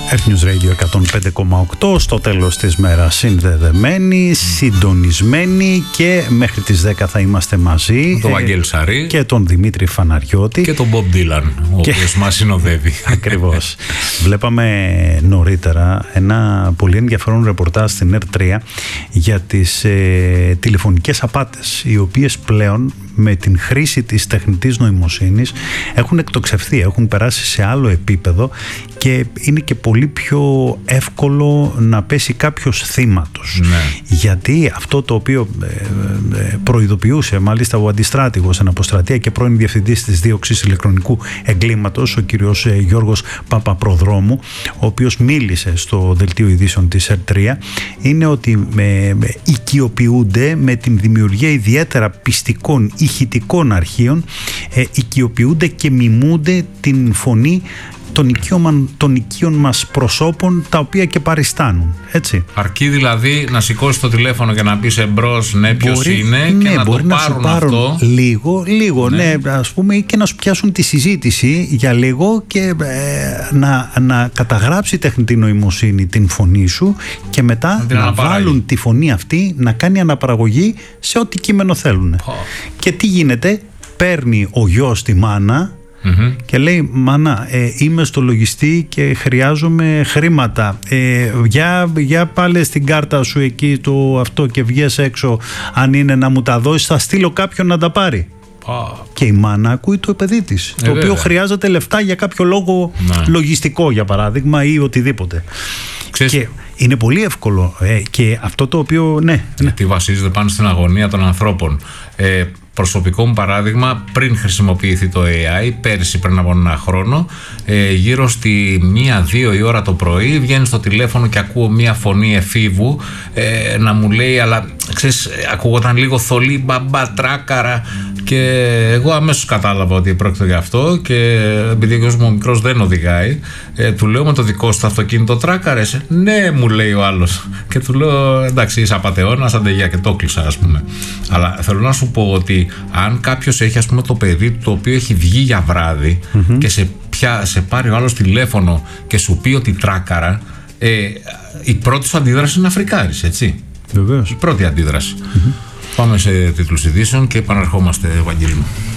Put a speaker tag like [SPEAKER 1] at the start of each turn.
[SPEAKER 1] Earth News Radio 105,8 στο τέλος της μέρας, συνδεδεμένοι, συντονισμένοι, και μέχρι τις 10 θα είμαστε μαζί.
[SPEAKER 2] Τον Βαγγέλη Σαρή
[SPEAKER 1] και τον Δημήτρη Φαναριώτη
[SPEAKER 2] και τον Bob Dylan, ο οποίος μας συνοδεύει.
[SPEAKER 1] Ακριβώς. Βλέπαμε νωρίτερα ένα πολύ ενδιαφέρον ρεπορτάζ στην R3 για τις τηλεφωνικές απάτες, οι οποίες πλέον με την χρήση της τεχνητής νοημοσύνης έχουν εκτοξευθεί, έχουν περάσει σε άλλο επίπεδο και είναι και πολύ πιο εύκολο να πέσει κάποιος θύμα τους.
[SPEAKER 2] Ναι.
[SPEAKER 1] Γιατί αυτό το οποίο προειδοποιούσε μάλιστα ο αντιστράτηγος, αναποστρατεία και πρώην διευθυντής της δίωξης ηλεκτρονικού εγκλήματος, ο κύριος Γιώργος Παπαπροδρόμου, ο οποίος μίλησε στο δελτίο ειδήσεων της R3, είναι ότι οικειοποιούνται με την δημιουργία ιδιαίτερα πιστικών ηχητικών αρχείων, οικειοποιούνται και μιμούνται την φωνή των οικείων μας προσώπων, τα οποία και παριστάνουν, έτσι.
[SPEAKER 2] Αρκεί δηλαδή να σηκώσει το τηλέφωνο και να πεις εμπρός ναι ποιος είναι, και να το πάρουν αυτό
[SPEAKER 1] λίγο, ναι, ας πούμε, και να σου πιάσουν τη συζήτηση για λίγο και να καταγράψει τεχνητή νοημοσύνη την φωνή σου και μετά να βάλουν τη φωνή αυτή να κάνει αναπαραγωγή σε ό,τι κείμενο θέλουν. Και τι γίνεται? Παίρνει ο γιος τη μάνα και λέει, μάνα, είμαι στο λογιστή και χρειάζομαι χρήματα, για πάλε στην κάρτα σου εκεί το αυτό και βγες έξω, αν είναι να μου τα δώσεις, θα στείλω κάποιον να τα πάρει. Και η μάνα ακούει το παιδί της, το οποίο χρειάζεται λεφτά για κάποιο λόγο λογιστικό, για παράδειγμα, ή οτιδήποτε. Και είναι πολύ εύκολο, και αυτό το οποίο
[SPEAKER 2] γιατί βασίζεται πάνω στην αγωνία των ανθρώπων. Προσωπικό μου παράδειγμα, πριν χρησιμοποιηθεί το AI, πέρυσι πριν από ένα χρόνο, γύρω στη 1-2 η ώρα το πρωί, βγαίνει στο τηλέφωνο και ακούω μια φωνή εφήβου να μου λέει, αλλά ξέρεις, ακούγονταν λίγο θολή, μπαμπά, τράκαρα, και εγώ αμέσως κατάλαβα ότι πρόκειται για αυτό, και επειδή ο γιος μου ο μικρός δεν οδηγάει, του λέω, με το δικό σου το αυτοκίνητο τράκαρες? Ναι, μου λέει ο άλλος, και του λέω, εντάξει, είσαι απατεώνας, αντεγιά, και το κλείσα, ας πούμε. Αλλά θέλω να σου πω ότι αν κάποιος έχει, ας πούμε, το παιδί του το οποίο έχει βγει για βράδυ και σε πάρει ο άλλος τηλέφωνο και σου πει ότι τράκαρα, η πρώτη σου αντίδραση είναι να φρικάρεις, έτσι.
[SPEAKER 1] Βεβαίως.
[SPEAKER 2] Η πρώτη αντίδραση. Πάμε σε τίτλους ειδήσεων και επαναρχόμαστε, Βαγγέλη μου.